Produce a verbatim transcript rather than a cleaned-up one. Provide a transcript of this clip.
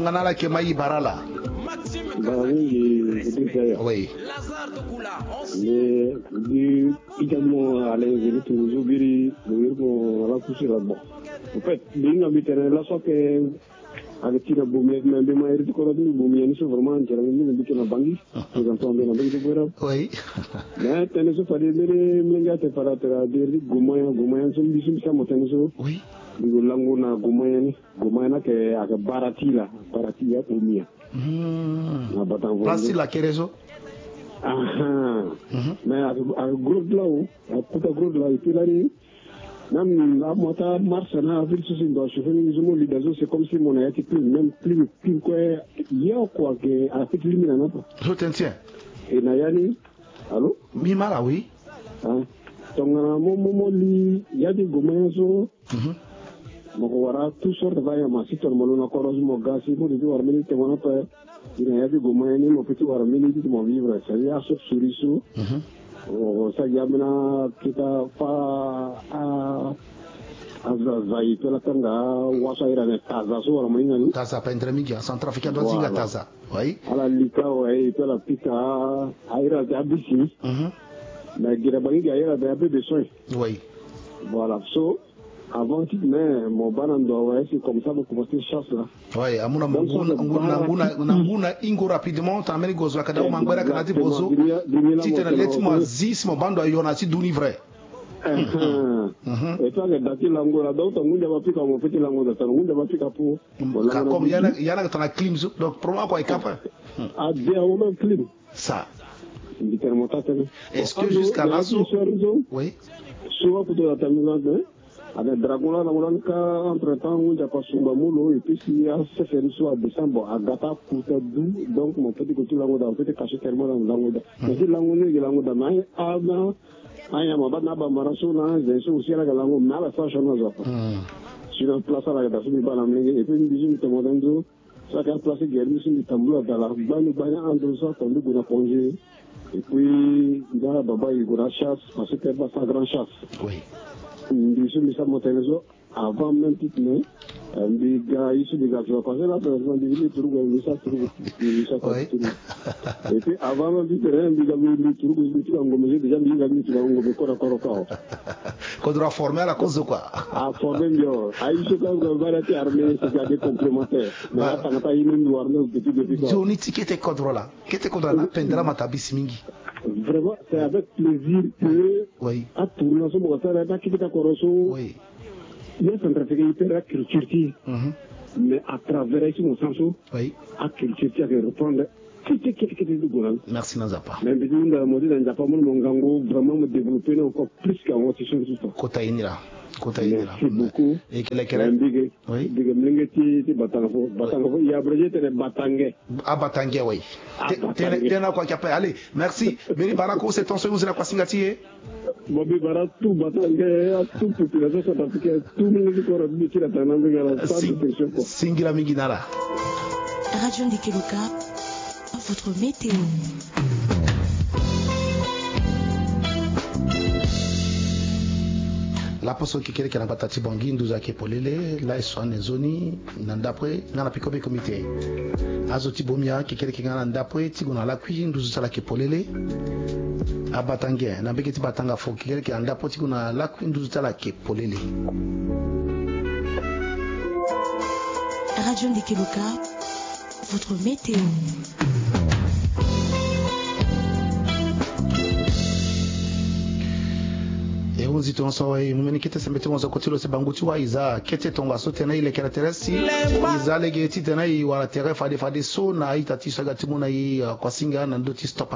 Tonganala Kemayi Barala. Oui. Mais du également à l'inviter toujours biri le la coucher là-bas. En fait, bien habité là soit que avec la boumie mais bien moi hérité quoi de boumie ni c'est vraiment que la boumie habité na bangi. Ils ont tombé na bangi de boira. Oui. Mais tenez ce pas de mere menga te para te la dire gomaya gomaya sont bisim ça montagne so. Oui. Digo lango na gomaya ni gomaya na que avec barati là barati ya boumie. Hmm. Place la Kerezo. Ah ah. Mais avec groupe là où tout à groupe là et puis là même à moitié mars na avril c'est une doit chauffer les hommes les dazo c'est comme si mon a été plus même plus plus quoi hier quoi que à cette limite là pas. Je t'entends. Et Nayani allô Mimala oui. Ah donc mon mon li il y a des gomazo. Mokowara tout sort de vaillant ma si tout le monde na koros mo gasi mo di war minute mo na pa il y a des gomaini mo petit war minute mo vivre ça y a ce souriso. Oh, ça y a maintenant kita fa a azazai pela tanga wasa ira ne taza so wala mlinga taza pa intermedia centrafricain do zinga taza oui ala lika ouais pela pita aira de abisi mais gira bangi aira de abé de soin oui voilà so avant que mais mon banando ouais c'est comme ça pour commencer chasse là oui amuna munguna nguna nguna ingo rapidement tameni gozo akada mangwera kana ti bozo titena letmo zismo bando ayona si duni vrai. Et toi, les langola, d'autres, on ne va plus comme petit langola, on ne va plus pour. Comme il y en a dans la clim, donc pour moi, quoi, est capable. Ah, bien, on a clim. Ça. Est-ce que jusqu'à là, oui. Souvent, pour la terminale, avec Dragola, entre temps, on a pas souvent moulot, et puis s'il y a ce fait soit décembre, à Gata, pour te doux, donc mon petit côté langola, on peut te cacher tellement dans langola. Mais si langola, il langola, mais avant, aya mabana ba maraso na zeso usiala galango mala fashion na zapa sino place la da subi bana mlinge et puis bizum te modanzo ça ka place germi sini tambula dala bani bani ando ça tondu guna congé et puis da baba il gura chasse parce que ba sa grand chasse oui bizum ça motenezo avant même tout mais ndi ga isu diga tu passer là dans des villes tout go ça tout ça quoi et puis avant même dit rien diga mi tout go dit on go mais déjà diga mi tout on go ko ko ko qu'on doit former la cause quoi à former yo aïe quand on va être armé c'est des complémentaires mais ça n'a pas une noire no petit petit Johnny ticket contrôle là qui te contrôle pendra matabisi mingi vraiment c'est avec plaisir que oui à tourner so mo ça là qui ta koroso oui il y a centrafricain hyper culture mais à travers ici mon sens oui à culture qui répondre qui qui qui qui du golan merci Nazapa mais bien dans mode dans Japon mon ngango vraiment me développer encore plus qu'en autre chose tout kota inira kota inira merci beaucoup et que les kere oui diga mlinga ti ti batango batango il y a brégé te batangé ah batangé oui tena quoi capé allez merci Beri Barako c'est ton soyo la kwasingati Bobi bara tout batangé tout population sud-africaine tout monde qui aura mis la tananga la santé singila minginara Radio Ndikeluka votre météo. La poso kikele kana batati bangi nduza ke polele la iswane zoni nandapre ngana pikobe comité azoti bomia kikele kingana ndapre tigona la kwi nduza sala ke polele abatange na beketi batanga fo kikele ke ndapo tigona la kwi nduza sala ke polele. Radio Ndikeluka votre météo. Et on dit on s'en est mumeni kete sembete on zakotilo se banguti wa iza kete tonga sote na ile kera teresi iza legeti tena i wala terefa de fade so na itati saga timuna i kwa singa na ndoti stop